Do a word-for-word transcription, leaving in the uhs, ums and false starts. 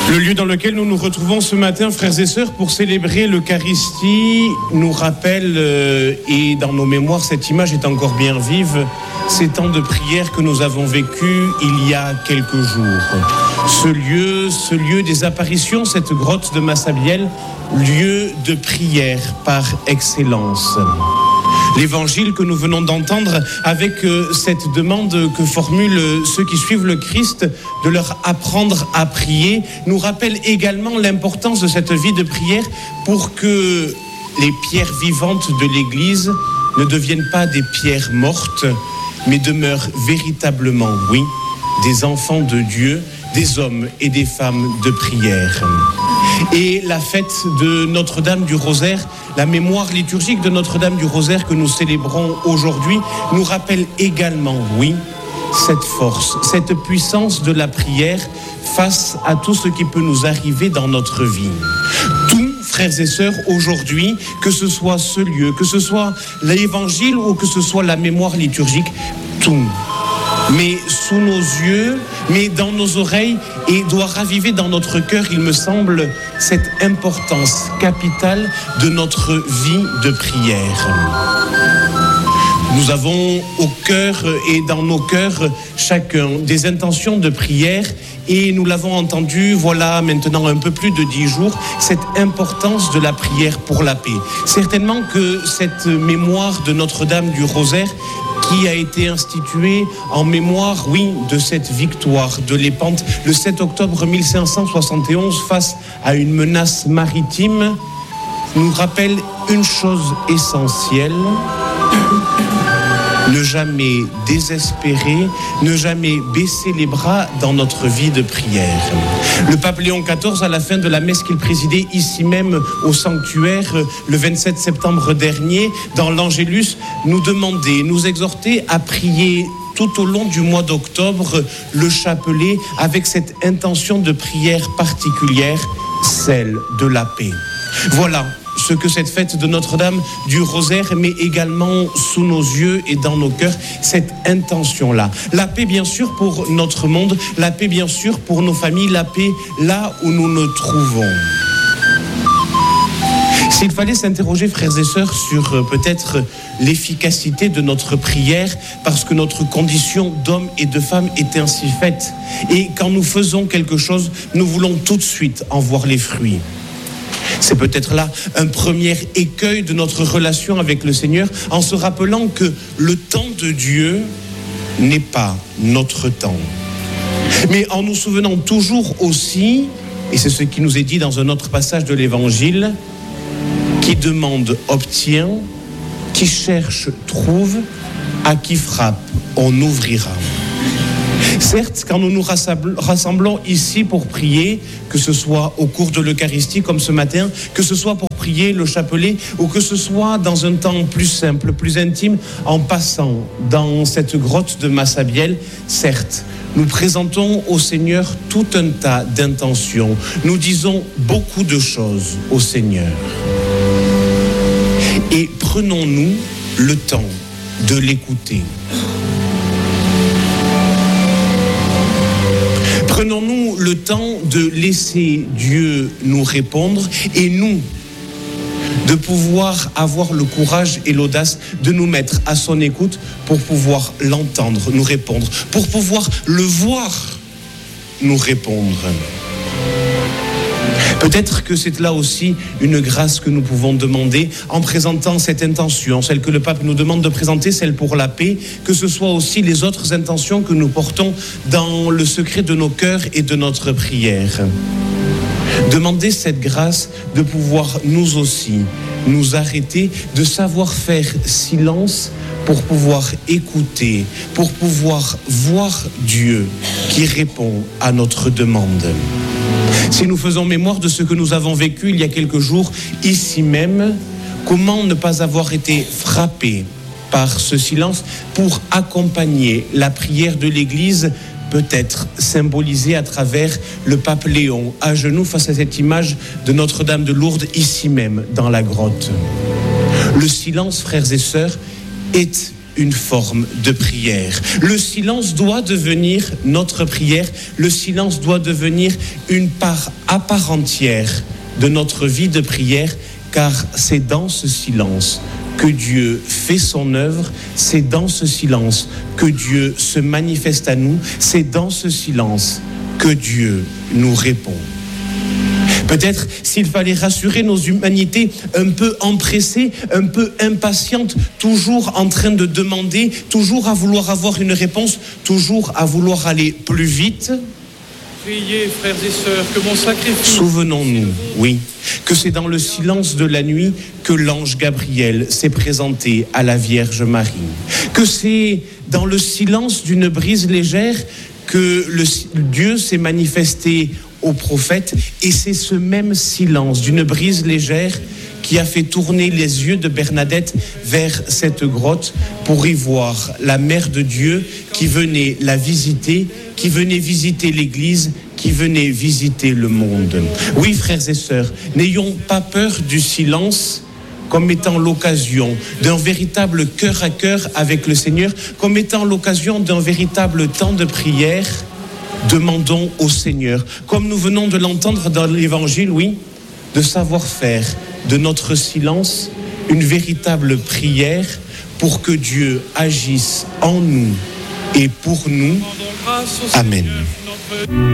Le lieu dans lequel nous nous retrouvons ce matin, frères et sœurs, pour célébrer l'Eucharistie, nous rappelle, euh, et dans nos mémoires, cette image est encore bien vive, ces temps de prière que nous avons vécus il y a quelques jours. Ce lieu, ce lieu des apparitions, cette grotte de Massabielle, lieu de prière par excellence. L'évangile que nous venons d'entendre avec cette demande que formulent ceux qui suivent le Christ de leur apprendre à prier nous rappelle également l'importance de cette vie de prière pour que les pierres vivantes de l'Église ne deviennent pas des pierres mortes, mais demeurent véritablement, oui, des enfants de Dieu, des hommes et des femmes de prière. Et la fête de Notre-Dame du Rosaire, la mémoire liturgique de Notre-Dame du Rosaire que nous célébrons aujourd'hui, nous rappelle également, oui, cette force, cette puissance de la prière face à tout ce qui peut nous arriver dans notre vie. Tout, frères et sœurs, aujourd'hui, que ce soit ce lieu, que ce soit l'évangile ou que ce soit la mémoire liturgique, tout. Mais sous nos yeux, mais dans nos oreilles, et doit raviver dans notre cœur, il me semble, cette importance capitale de notre vie de prière. Nous avons au cœur et dans nos cœurs chacun des intentions de prière et nous l'avons entendu, voilà maintenant un peu plus de dix jours, cette importance de la prière pour la paix. Certainement que cette mémoire de Notre-Dame du Rosaire qui a été instituée en mémoire, oui, de cette victoire de Lépante le sept octobre mille cinq cent soixante et onze face à une menace maritime, nous rappelle une chose essentielle. Ne jamais désespérer, ne jamais baisser les bras dans notre vie de prière. Le pape Léon quatorze, à la fin de la messe qu'il présidait ici même au sanctuaire le vingt-sept septembre dernier, dans l'Angélus, nous demandait, nous exhortait à prier tout au long du mois d'octobre le chapelet avec cette intention de prière particulière, celle de la paix. Voilà ce que cette fête de Notre-Dame du Rosaire met également sous nos yeux et dans nos cœurs, cette intention-là. La paix, bien sûr, pour notre monde, la paix, bien sûr, pour nos familles, la paix là où nous nous trouvons. S'il fallait s'interroger, frères et sœurs, sur euh, peut-être l'efficacité de notre prière, parce que notre condition d'homme et de femme est ainsi faite. Et quand nous faisons quelque chose, nous voulons tout de suite en voir les fruits. C'est peut-être là un premier écueil de notre relation avec le Seigneur, en se rappelant que le temps de Dieu n'est pas notre temps. Mais en nous souvenant toujours aussi, et c'est ce qui nous est dit dans un autre passage de l'Évangile, qui demande obtient, qui cherche trouve, à qui frappe on ouvrira. Certes, quand nous nous rassemblons ici pour prier, que ce soit au cours de l'Eucharistie comme ce matin, que ce soit pour prier le chapelet ou que ce soit dans un temps plus simple, plus intime, en passant dans cette grotte de Massabielle, certes, nous présentons au Seigneur tout un tas d'intentions. Nous disons beaucoup de choses au Seigneur. Et prenons-nous le temps de l'écouter. Prenons-nous le temps de laisser Dieu nous répondre et nous, de pouvoir avoir le courage et l'audace de nous mettre à son écoute pour pouvoir l'entendre, nous répondre, pour pouvoir le voir nous répondre. Peut-être que c'est là aussi une grâce que nous pouvons demander en présentant cette intention, celle que le pape nous demande de présenter, celle pour la paix, que ce soit aussi les autres intentions que nous portons dans le secret de nos cœurs et de notre prière. Demander cette grâce de pouvoir nous aussi nous arrêter, de savoir faire silence pour pouvoir écouter, pour pouvoir voir Dieu qui répond à notre demande. Si nous faisons mémoire de ce que nous avons vécu il y a quelques jours, ici même, comment ne pas avoir été frappé par ce silence pour accompagner la prière de l'Église, peut-être symbolisée à travers le pape Léon, à genoux face à cette image de Notre-Dame de Lourdes, ici même, dans la grotte. Le silence, frères et sœurs, est une forme de prière. Le silence doit devenir notre prière. Le silence doit devenir une part à part entière de notre vie de prière, car c'est dans ce silence que Dieu fait son œuvre, c'est dans ce silence que Dieu se manifeste à nous, c'est dans ce silence que Dieu nous répond. Peut-être s'il fallait rassurer nos humanités un peu empressées, un peu impatientes, toujours en train de demander, toujours à vouloir avoir une réponse, toujours à vouloir aller plus vite. Priez, frères et sœurs, que mon sacrifice... Souvenons-nous, oui, que c'est dans le silence de la nuit que l'ange Gabriel s'est présenté à la Vierge Marie. Que c'est dans le silence d'une brise légère que le, Dieu s'est manifesté au prophète, et c'est ce même silence d'une brise légère qui a fait tourner les yeux de Bernadette vers cette grotte pour y voir la Mère de Dieu qui venait la visiter, qui venait visiter l'Église, qui venait visiter le monde. Oui, frères et sœurs, n'ayons pas peur du silence comme étant l'occasion d'un véritable cœur à cœur avec le Seigneur, comme étant l'occasion d'un véritable temps de prière. Demandons au Seigneur, comme nous venons de l'entendre dans l'Évangile, oui, de savoir faire de notre silence une véritable prière pour que Dieu agisse en nous et pour nous. Amen.